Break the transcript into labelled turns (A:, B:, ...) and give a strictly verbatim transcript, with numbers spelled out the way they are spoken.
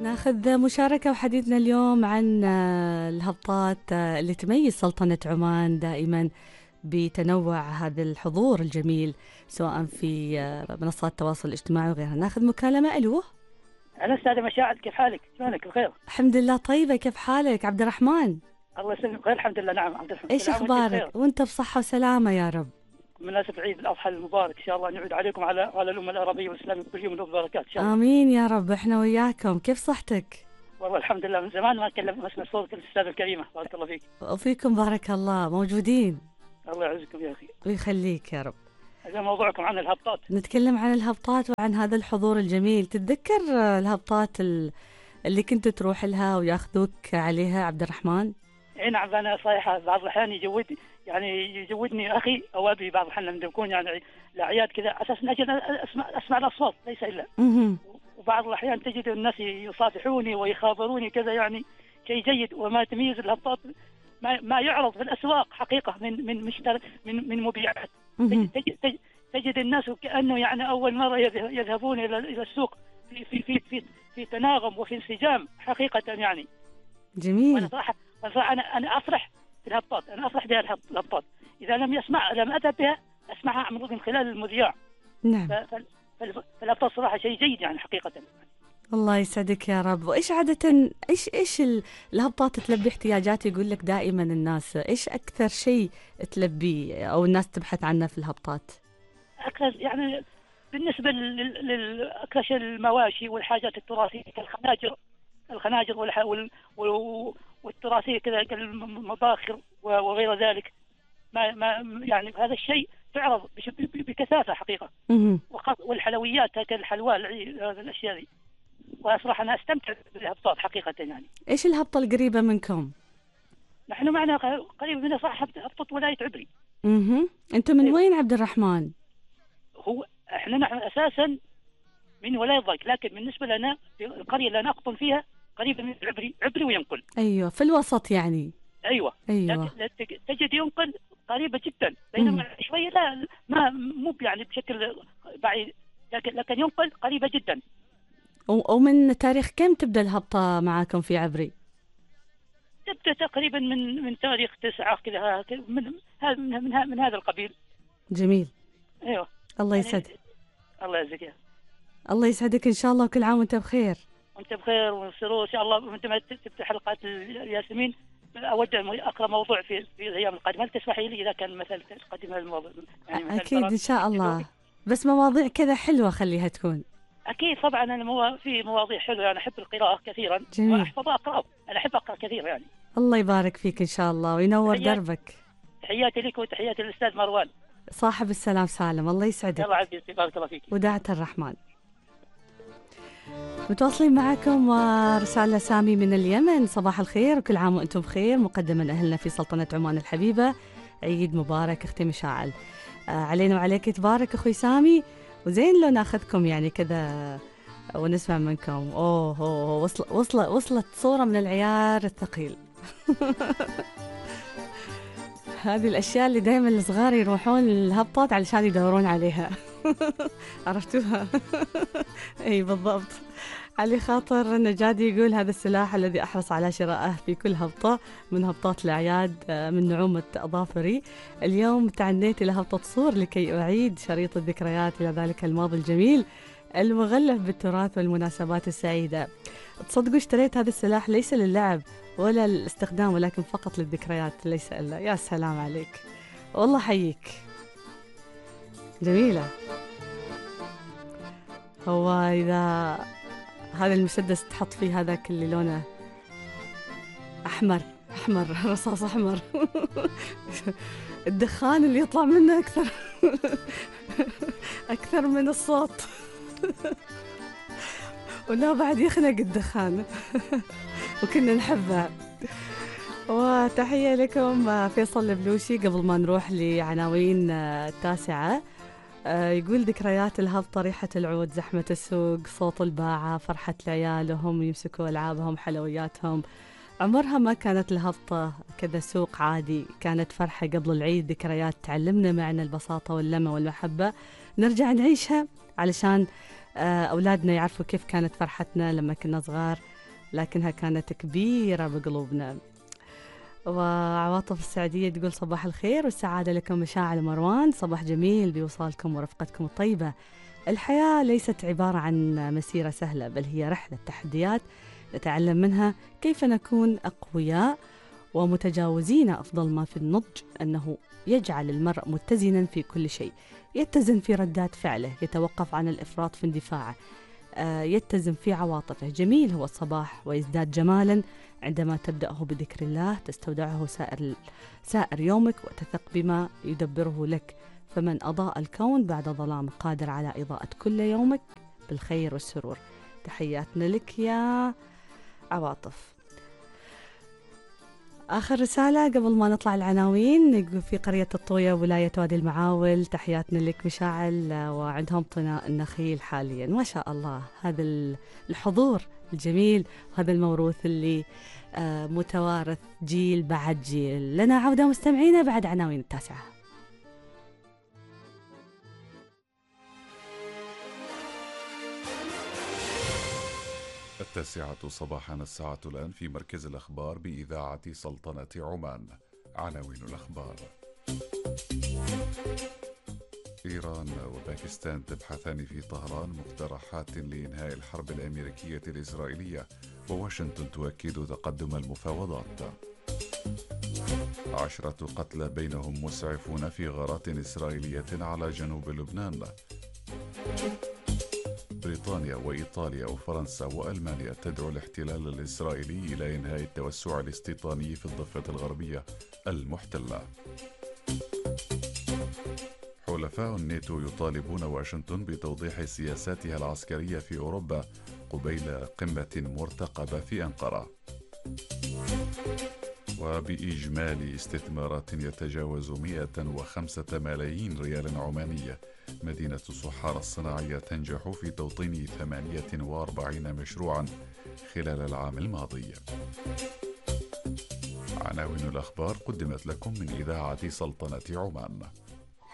A: ناخذ مشاركة وحديثنا اليوم عن الهبطات اللي تميز سلطنة عمان دائما بتنوع هذا الحضور الجميل سواء في منصات التواصل الاجتماعي وغيرها. ناخذ مكالمة. ألو.
B: أهلا أستاذة مشاعر، كيف حالك؟ شلونك؟ بخير
A: الحمد لله. طيبة، كيف حالك عبد الرحمن؟
B: الله يسلمك بخير الحمد لله. نعم عبد الرحمن،
A: ايش اخبارك؟ وانت بصحة وسلامة يا رب.
B: بمناسبة عيد الأضحى المبارك إن شاء الله نعود عليكم على على الأمة العربية والإسلامية كل يوم وبركات إن شاء الله.
A: آمين يا رب، احنا وياكم. كيف صحتك؟
B: والله الحمد لله من زمان ما أتكلم ما أسمع صوتك الأستاذة الكريمة، بارك الله فيك.
A: وفيكم بارك الله، موجودين.
B: الله يعزكم يا أخي
A: ويخليك يا رب.
B: هذا موضوعكم عن الهبطات.
A: نتكلم عن الهبطات وعن هذا الحضور الجميل. تتذكر الهبطات اللي كنت تروح لها وياخذوك عليها عبد الرحمن؟
B: اي نعم، انا صراحه بعض الاحيان يجود يعني يجودني اخي او ابي بعض الاحيان لما نكون يعني الاعياد كذا اساس من اجل اسمع اسمع الاصوات ليس الا. وبعض الاحيان تجد الناس يصافحوني ويخابروني كذا، يعني شيء جيد. وما تميز الهبطات ما, ما يعرض في الاسواق حقيقه من من مشتر من من مبيعات. تجد, تجد, تجد الناس كانه يعني اول مره يذهبون الى الى السوق في في في في, في تناغم وفي انسجام حقيقه يعني.
A: جميل.
B: وانا صراحه انا انا افرح بالهبطات، انا افرح بها الهبطات. اذا لم يسمع لم اذهب بها اسمعها من خلال المذياع.
A: نعم.
B: فالهبطات صراحه شيء جيد يعني حقيقه.
A: الله يسعدك يا رب. وايش عاده ايش ايش الهبطات تلبي احتياجات؟ يقول لك دائما الناس ايش اكثر شيء تلبيه او الناس تبحث عنه في الهبطات؟
B: اكثر يعني بالنسبه لاكثر المواشي والحاجات التراثيه كالخناجر الخناجر وال والتراثيه كذا كالمباخر وغير ذلك. ما ما يعني هذا الشيء تعرض بكثافه حقيقه. والحلويات كالحلوى الاشياء دي. وصراحه انا استمتع بالهبطات حقيقه يعني.
A: ايش الهبطه القريبه منكم؟
B: نحن معنا قريب من صاحب هبطه ولايه عبري.
A: اها. انتم من وين عبد الرحمن؟
B: هو احنا نحن اساسا من ولايه ضيق، لكن بالنسبه لنا في القريه اللي انا اقطن فيها قريبه من عبري عبري وينقل.
A: ايوه في الوسط يعني.
B: ايوه
A: ايوه.
B: تجد ينقل قريبه جدا، بينما شويه لا ما مو يعني بشكل بعيد، لكن لكن ينقل قريبه جدا.
A: ومن تاريخ كم تبدا الهبطه معاكم في عبري؟
B: تبدا تقريبا من من تاريخ تسعة كذا، من هذا من, من, من هذا القبيل.
A: جميل.
B: ايوه.
A: الله يسعدك.
B: يعني الله يجزيك.
A: الله يسعدك ان شاء الله، وكل عام وانت بخير.
B: وانت بخير وسرور ان شاء الله. وانت ما تفتح حلقات الياسمين اود اقرا موضوع في في الايام القادمه، هل تسمحي لي اذا كان مثلا تقدم هذا الموضوع؟
A: يعني اكيد ان شاء الله، بس مواضيع كذا حلوه خليها تكون.
B: اكيد طبعا. انا مو... في مواضيع حلوه، انا احب القراءه كثيرا.
A: جميل.
B: واحفظ اقرا، انا احب اقرا كثير يعني.
A: الله يبارك فيك ان شاء الله وينور
B: تحيات...
A: دربك.
B: تحياتي لك وتحياتي للاستاذ مروان
A: صاحب السلام سالم. الله يسعدك.
B: الله عزيزي بارك الله فيك.
A: وداعة الرحمن. متواصلين معكم ورسالة سامي من اليمن. صباح الخير وكل عام وانتم بخير. مقدما أهلنا في سلطنة عمان الحبيبة، عيد مبارك اختي مشاعل. آه علينا وعليك تبارك اخوي سامي. وزين لو ناخذكم يعني كذا ونسمع منكم. اوه, أوه وصل وصل وصلت صورة من العيار الثقيل. هذه الأشياء اللي دائما الصغار يروحون الهبطات علشان يدورون عليها. عرفتوها؟ اي بالضبط. علي خاطر نجادي يقول هذا السلاح الذي أحرص على شرائه في كل هبطة من هبطات الأعياد من نعومة أظافري. اليوم تعنيت إلى هبطة صور لكي أعيد شريط الذكريات إلى ذلك الماضي الجميل المغلف بالتراث والمناسبات السعيدة. تصدقوا اشتريت هذا السلاح ليس للعب ولا للاستخدام، ولكن فقط للذكريات ليس إلا. يا سلام عليك والله، حييك. جميلة. هو إذا هذا المسدس تحط فيه هذاك اللي لونه أحمر أحمر رصاص أحمر. الدخان اللي يطلع منه أكثر أكثر من الصوت. ولا بعد يخنق الدخان. وكنا نحبها. وتحية لكم فيصل البلوشي. قبل ما نروح لعناوين التاسعة، يقول ذكريات الهبطة ريحة العود، زحمة السوق، صوت الباعة، فرحة العيال وهم يمسكوا ألعابهم حلوياتهم. عمرها ما كانت الهبطة كذا سوق عادي، كانت فرحة قبل العيد، ذكريات تعلمنا معنى البساطة واللمة والمحبة نرجع نعيشها علشان أولادنا يعرفوا كيف كانت فرحتنا لما كنا صغار. لكنها كانت كبيرة بقلوبنا. وعواطف السعدية تقول صباح الخير والسعادة لكم مشاعل مروان، صباح جميل بوصالكم ورفقتكم الطيبة. الحياة ليست عبارة عن مسيرة سهلة، بل هي رحلة تحديات نتعلم منها كيف نكون أقوياء ومتجاوزين. أفضل ما في النضج أنه يجعل المرء متزنا في كل شيء، يتزن في ردات فعله، يتوقف عن الإفراط في اندفاعه، يتزن في عواطفه. جميل هو الصباح ويزداد جمالا عندما تبدأه بذكر الله، تستودعه سائر, سائر يومك وتثق بما يدبره لك. فمن أضاء الكون بعد ظلام قادر على إضاءة كل يومك بالخير والسرور. تحياتنا لك يا عواطف. آخر رسالة قبل ما نطلع العناوين، في قرية الطوية ولاية وادي المعاول، تحياتنا لك مشاعل، وعندهم طناء النخيل حاليا. ما شاء الله، هذا الحضور الجميل وهذا الموروث اللي متوارث جيل بعد جيل. لنا عودة مستمعينا بعد عناوين التاسعة.
C: التاسعة صباحا، الساعة الآن في مركز الأخبار بإذاعة سلطنة عمان. عناوين الأخبار: إيران وباكستان تبحثان في طهران مقترحات لإنهاء الحرب الأمريكية الإسرائيلية، وواشنطن تؤكد تقدم المفاوضات. عشرة قتلى بينهم مسعفون في غارات إسرائيلية على جنوب لبنان. بريطانيا وإيطاليا وفرنسا وألمانيا تدعو الاحتلال الإسرائيلي إلى إنهاء التوسع الاستيطاني في الضفة الغربية المحتلة. حلفاء الناتو يطالبون واشنطن بتوضيح سياساتها العسكرية في أوروبا قبيل قمة مرتقبة في أنقرة. وبإجمالي استثمارات يتجاوز مئة وخمسة ملايين ريال عمانية، مدينة صحارى الصناعية تنجح في توطين ثمانية وأربعين مشروعا خلال العام الماضي. عناوين الأخبار قدمت لكم من إذاعة سلطنة عمان.